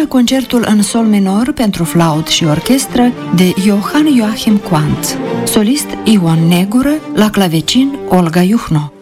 concertul în sol minor pentru flaut și orchestră de Johann Joachim Quandt, solist Ion Negură, la clavecin Olga Juhno.